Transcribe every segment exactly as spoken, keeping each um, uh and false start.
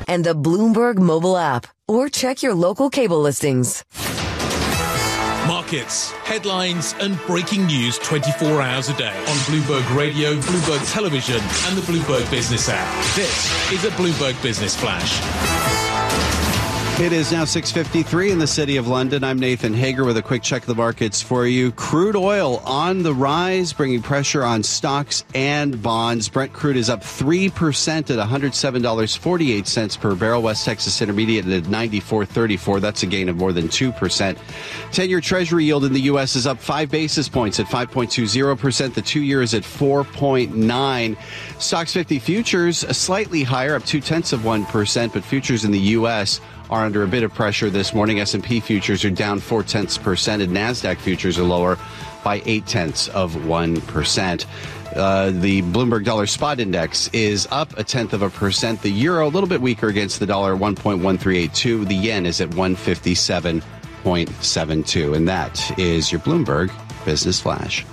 and the Bloomberg mobile app, or check your local cable listings. Markets, headlines and breaking news twenty-four hours a day on Bloomberg Radio, Bloomberg Television and the Bloomberg Business app. This is a Bloomberg Business Flash. It is now six fifty-three in the city of London. I'm Nathan Hager with a quick check of the markets for you. Crude oil on the rise, bringing pressure on stocks and bonds. Brent crude is up three percent at one hundred seven dollars and forty-eight cents per barrel. West Texas Intermediate at ninety-four thirty-four. That's a gain of more than two percent. ten-year Treasury yield in the U S is up five basis points at five point two zero percent. The two-year is at four point nine. Stocks fifty futures slightly higher, up two-tenths of one percent, but futures in the U S are under a bit of pressure this morning. S and P futures are down four-tenths percent, and NASDAQ futures are lower by eight-tenths of one percent. Uh, the Bloomberg Dollar Spot Index is up a tenth of a percent. The euro a little bit weaker against the dollar, one point one three eight two. The yen is at one fifty-seven point seven two. And that is your Bloomberg Business Flash.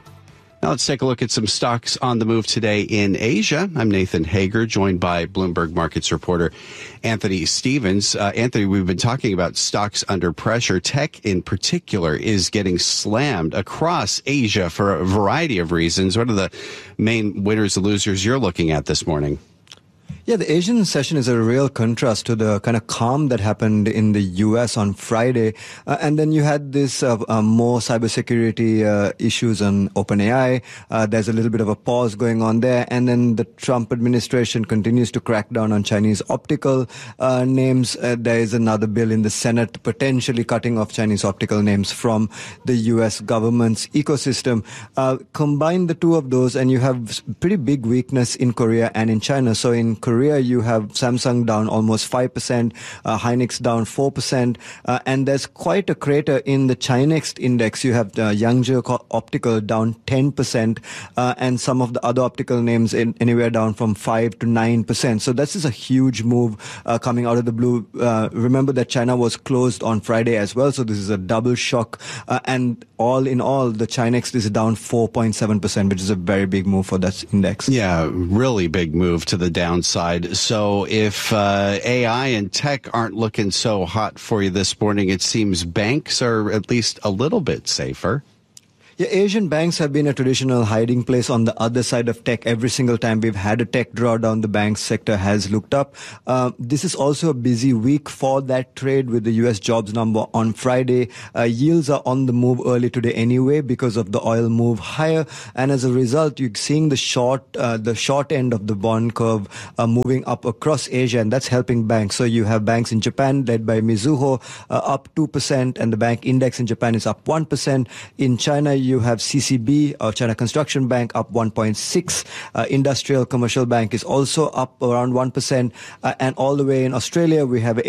Now let's take a look at some stocks on the move today in Asia. I'm Nathan Hager, joined by Bloomberg Markets reporter Anthony Stevens. Uh, Anthony, we've been talking about stocks under pressure. Tech in particular is getting slammed across Asia for a variety of reasons. What are the main winners and losers you're looking at this morning? Yeah, the Asian session is a real contrast to the kind of calm that happened in the U S on Friday. Uh, and then you had this uh, uh, more cybersecurity uh, issues on OpenAI. Uh, there's a little bit of a pause going on there. And then the Trump administration continues to crack down on Chinese optical uh, names. Uh, there is another bill in the Senate potentially cutting off Chinese optical names from the U S government's ecosystem. Uh, combine the two of those and you have pretty big weakness in Korea and in China. So in Korea, you have Samsung down almost five percent, uh, Hynix down four percent, uh, and there's quite a crater in the Chinext index. You have uh, Yangzhou Optical down ten percent, uh, and some of the other optical names in, anywhere down from five to nine percent. So this is a huge move uh, coming out of the blue. Uh, remember that China was closed on Friday as well, so this is a double shock. Uh, and all in all, the Chinext is down four point seven percent, which is a very big move for that index. Yeah, really big move to the downside. So if uh, A I and tech aren't looking so hot for you this morning, it seems banks are at least a little bit safer. Yeah, Asian banks have been a traditional hiding place on the other side of tech. Every single time we've had a tech drawdown, the bank sector has looked up. Uh, this is also a busy week for that trade with the U S jobs number on Friday. Uh, yields are on the move early today anyway because of the oil move higher. And as a result, you're seeing the short, uh, the short end of the bond curve uh, moving up across Asia, and that's helping banks. So you have banks in Japan led by Mizuho uh, up two percent, and the bank index in Japan is up one percent. In China, you You have C C B, or China Construction Bank, up one point six. Uh, Industrial Commercial Bank is also up around one percent. Uh, and all the way in Australia, we have